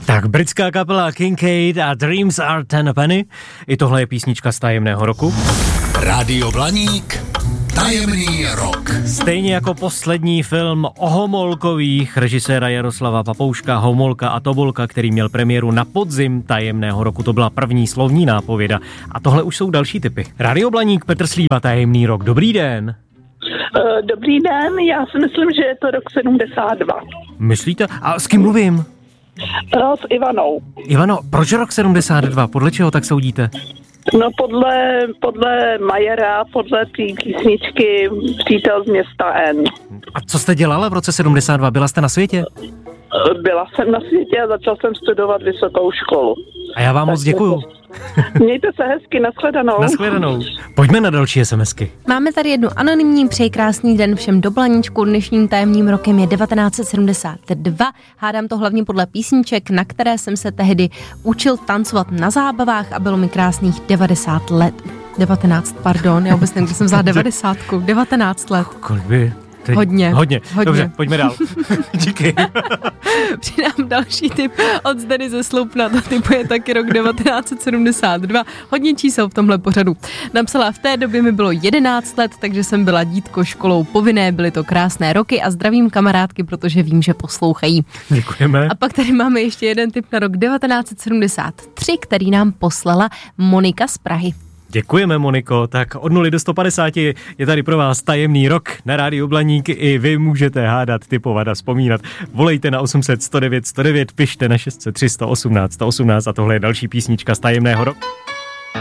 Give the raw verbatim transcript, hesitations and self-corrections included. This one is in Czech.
Tak, britská kapela Kincaid a Dreams Are Ten a Penny. I tohle je písnička z tajemného roku. Rádio Blaník, tajemný rok. Stejně jako poslední film o Homolkových režiséra Jaroslava Papouška, Homolka a Tobolka, který měl premiéru na podzim tajemného roku. To byla první slovní nápověda. A tohle už jsou další typy. Rádio Blaník, Petr Slíva, tajemný rok. Dobrý den. Dobrý den, já si myslím, že je to rok sedmdesát dva. Myslíte? A s kým mluvím? S Ivanou. Ivano, proč rok sedmdesát dva? Podle čeho tak soudíte? No podle, podle Majera, podle té písničky Přítel z města N. A co jste dělala v roce sedmdesát dva? Byla jste na světě? Byla jsem na světě a začal jsem studovat vysokou školu. A já vám tak moc děkuju. Mějte se hezky, nashledanou. Nashledanou. Pojďme na další SMSky. Máme tady jednu anonymní, přeji krásný den všem do Blaníčku. Dnešním tajemným rokem je devatenáct set sedmdesát dva. Hádám to hlavně podle písniček, na které jsem se tehdy učil tancovat na zábavách a bylo mi krásných devadesát let. devatenáct, pardon, já vůbec nevím, kdy jsem vzala devadesátku. devatenáct let. Kolik by? Teď Hodně. Hodně. Hodně. Dobře, pojďme dál. Díky. Přidám další tip od Zdeny ze Sloupna, to typu je taky rok devatenáct set sedmdesát dva. Hodně čísel v tomhle pořadu. Napsala, v té době mi bylo jedenáct let, takže jsem byla dítko školou povinné, byly to krásné roky a zdravím kamarádky, protože vím, že poslouchají. Děkujeme. A pak tady máme ještě jeden tip na rok devatenáct set sedmdesát tři, který nám poslala Monika z Prahy. Děkujeme, Moniko. Tak od nuly do sto padesát je tady pro vás tajemný rok na Rádiu Blaník. I vy můžete hádat, tipovat a vzpomínat. Volejte na osm set sto devět sto devět, pište na šest set tři sto osmnáct sto osmnáct a tohle je další písnička z tajemného roku.